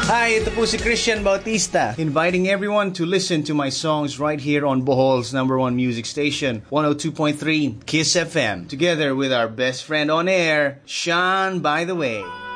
Hi, ito po si Christian Bautista, inviting everyone to listen to my songs right here on Bohol's #1 music station, 102.3 Kiss FM, together with our best friend on air, Sean By The Way.